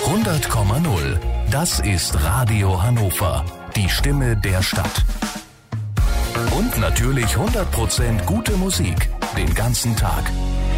100,0. Das ist Radio Hannover. Die Stimme der Stadt. Und natürlich 100% gute Musik. Den ganzen Tag.